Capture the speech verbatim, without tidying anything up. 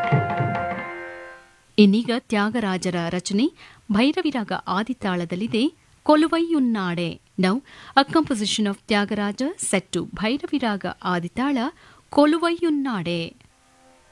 ಇನ್ನೀಗ ತ್ಯಾಗರಾಜರ ರಚನೆ ಭೈರವಿರಾಗ ಆದಿತಾಳದಲ್ಲಿದೆ ಕೊಲುವೈಯುನ್ನಾಡೆ. Now a composition of Tyagaraja set to ಭೈರವಿರಾಗ ಆದಿತಾಳ ಕೊಲುವೈಯುನ್ನಾಡೆ.